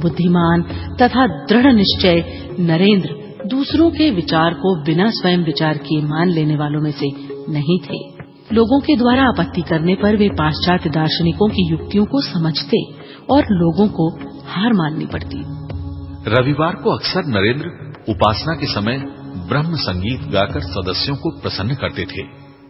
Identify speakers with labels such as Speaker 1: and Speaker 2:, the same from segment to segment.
Speaker 1: बुद्धिमान तथा दृढ़ निश्चय नरेंद्र दूसरों के विचार को बिना स्वयं विचार किए मान लेने वालों में से नहीं थे। लोगों के द्वारा आपत्ति करने पर वे पाश्चात्य दार्शनिकों की युक्तियों को समझते और लोगों को हार माननी पड़ती।
Speaker 2: रविवार को अक्सर नरेंद्र उपासना के समय ब्रह्म संगीत गाकर सदस्यों को प्रसन्न करते थे,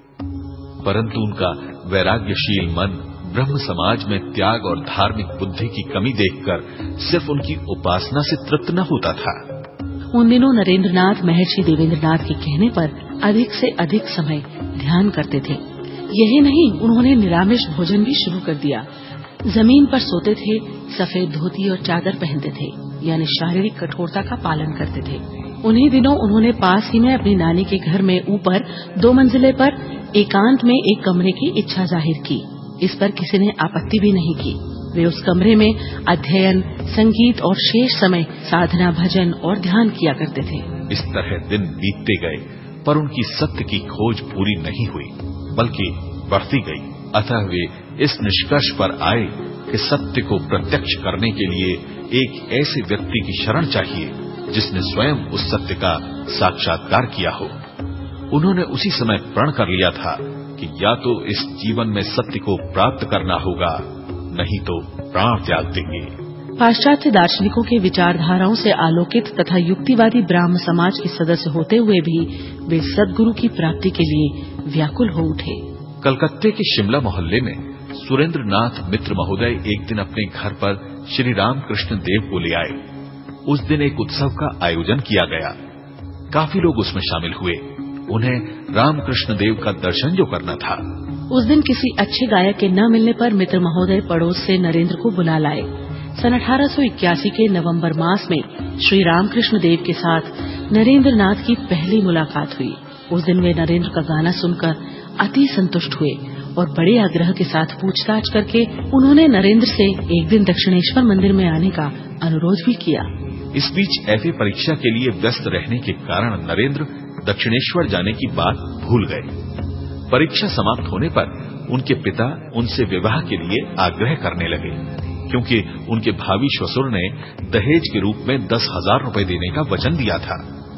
Speaker 2: परंतु उनका वैराग्यशील मन ब्रह्म समाज में त्याग और धार्मिक बुद्धि की कमी देखकर सिर्फ उनकी उपासना से तृप्त न होता था।
Speaker 1: उन दिनों नरेंद्रनाथ महर्षि देवेंद्रनाथ के कहने पर अधिक से अधिक समय ध्यान करते थे। यही नहीं, उन्होंने निरामिष भोजन भी शुरू कर दिया। जमीन पर सोते थे, सफेद धोती और चादर पहनते थे, यानी शारीरिक कठोरता का पालन करते थे। उन्हीं दिनों उन्होंने पास ही में अपनी नानी के घर में ऊपर 2 मंजिले पर एकांत में एक कमरे की इच्छा जाहिर की। इस पर किसी ने आपत्ति भी नहीं की। वे उस कमरे में अध्ययन, संगीत और शेष समय साधना, भजन और ध्यान किया करते थे।
Speaker 2: इस तरह दिन बीतते गए, पर उनकी सत्य की खोज पूरी नहीं हुई, बल्कि बढ़ती गई। अतः वे इस निष्कर्ष पर आए कि सत्य को प्रत्यक्ष करने के लिए एक ऐसे व्यक्ति की शरण चाहिए जिसने स्वयं उस सत्य का साक्षात्कार किया हो। उन्होंने उसी समय प्रण कर लिया था कि या तो इस जीवन में सत्य को प्राप्त करना होगा, नहीं तो प्राण त्याग देंगे।
Speaker 1: पाश्चात्य दार्शनिकों के विचारधाराओं से आलोकित तथा युक्तिवादी ब्राह्म समाज के सदस्य होते हुए भी वे सद्गुरु की प्राप्ति के लिए व्याकुल हो उठे।
Speaker 2: कलकत्ते के शिमला मोहल्ले में सुरेंद्रनाथ मित्र महोदय एक दिन अपने घर पर श्री रामकृष्ण देव को ले आए। उस दिन एक उत्सव का आयोजन किया गया। काफी लोग उसमें शामिल हुए। उन्हें रामकृष्ण देव का दर्शन जो करना था।
Speaker 1: उस दिन किसी अच्छे गायक के न मिलने पर मित्र महोदय पड़ोस से नरेंद्र को बुला लाए। सन 1881 के नवंबर मास में श्री रामकृष्ण देव के साथ नरेंद्रनाथ की पहली मुलाकात हुई। उस दिन वे नरेंद्र का गाना सुनकर अति संतुष्ट हुए और बड़े आग्रह के साथ पूछताछ करके उन्होंने नरेंद्र से एक दिन दक्षिणेश्वर मंदिर में आने का अनुरोध भी किया।
Speaker 2: इस बीच एफए परीक्षा के लिए व्यस्त रहने के कारण नरेंद्र दक्षिणेश्वर जाने की बात भूल गए। परीक्षा समाप्त होने पर उनके पिता उनसे विवाह के लिए आग्रह करने लगे, क्योंकि उनके भावी ससुर ने दहेज के रूप में 10,000 रुपए देने का वचन दिया था।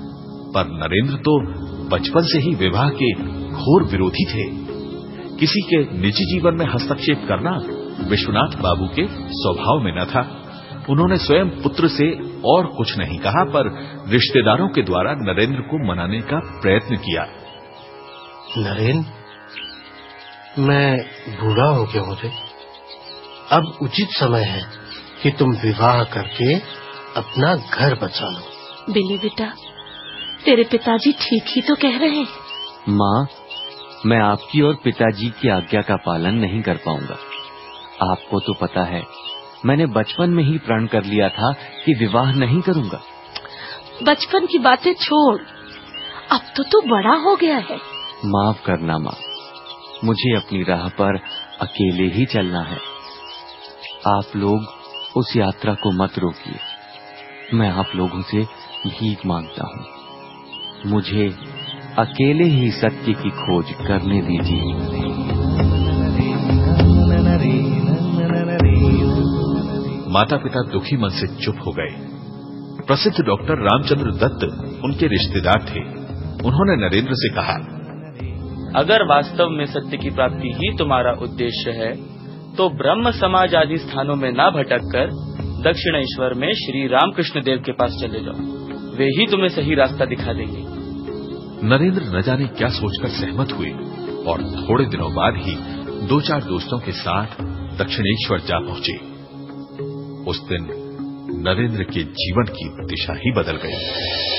Speaker 2: पर नरेंद्र तो बचपन से ही विवाह के घोर विरोधी थे। किसी के निजी जीवन में हस्तक्षेप करना विश्वनाथ बाबू के स्वभाव में न था। उन्होंने स्वयं पुत्र से और कुछ नहीं कहा, पर रिश्तेदारों के द्वारा नरेंद्र को मनाने का प्रयत्न किया।
Speaker 3: नरेंद्र, मैं बूढ़ा हो गया हूं। अब उचित समय है कि तुम विवाह करके अपना घर बचा लो।
Speaker 4: बिल्ली बेटा, तेरे पिताजी ठीक ही तो कह रहे हैं।
Speaker 5: माँ, मैं आपकी और पिताजी की आज्ञा का पालन नहीं कर पाऊंगा। आपको तो पता है, मैंने बचपन में ही प्रण कर लिया था कि विवाह नहीं करूंगा।
Speaker 4: बचपन की बातें छोड़, अब तो तू बड़ा हो गया है।
Speaker 5: माफ करना माँ, मुझे अपनी राह पर अकेले ही चलना है। आप लोग उस यात्रा को मत रोकिए। मैं आप लोगों से भीख मांगता हूँ। मुझे अकेले ही सत्य की खोज करने दीजिए।
Speaker 2: माता पिता दुखी मन से चुप हो गए। प्रसिद्ध डॉक्टर रामचंद्र दत्त उनके रिश्तेदार थे। उन्होंने नरेंद्र से कहा,
Speaker 6: अगर वास्तव में सत्य की प्राप्ति ही तुम्हारा उद्देश्य है, तो ब्रह्म समाज आदि स्थानों में न भटक कर दक्षिणेश्वर में श्री रामकृष्ण देव के पास चले जाओ। वे ही तुम्हें सही रास्ता दिखा देंगे।
Speaker 2: नरेंद्र न जाने क्या सोचकर सहमत हुए और थोड़े दिनों बाद ही 2-4 दोस्तों के साथ दक्षिणेश्वर जा पहुंचे। उस दिन नरेंद्र के जीवन की दिशा ही बदल गई।